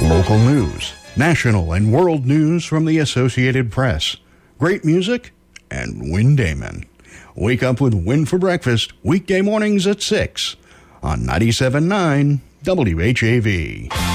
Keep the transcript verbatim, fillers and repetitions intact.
Local news, national and world news from the Associated Press, great music, and Win Damon. Wake up with Win for breakfast weekday mornings at six on ninety-seven point nine W H A V.